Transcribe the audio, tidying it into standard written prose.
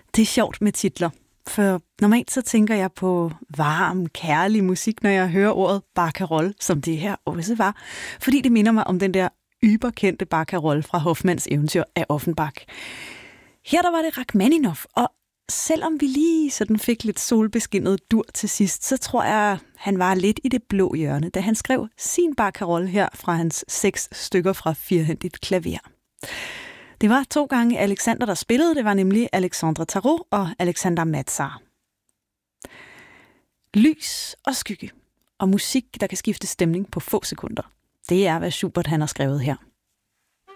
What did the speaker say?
Det er sjovt med titler, for normalt så tænker jeg på varm, kærlig musik, når jeg hører ordet barcarolle, som det her også var, fordi det minder mig om den der yberkendte barcarolle fra Hoffmanns eventyr af Offenbach. Her der var det Rachmaninoff, og selvom vi lige sådan fik lidt solbeskinnet dur til sidst, så tror jeg, han var lidt i det blå hjørne, da han skrev sin barcarolle her fra hans 6 stykker fra firhændigt klaver. Det var 2 gange Alexander, der spillede. Det var nemlig Alexandre Tarot og Alexander Mazar. Lys og skygge og musik, der kan skifte stemning på få sekunder. Det er, hvad Schubert han har skrevet her.